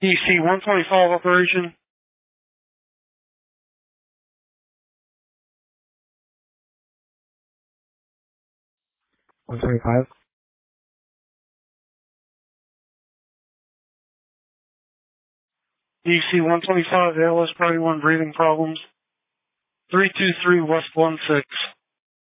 DC 125 operation. $125. DC 125, ALS Party 1 breathing problems. 323 West 16.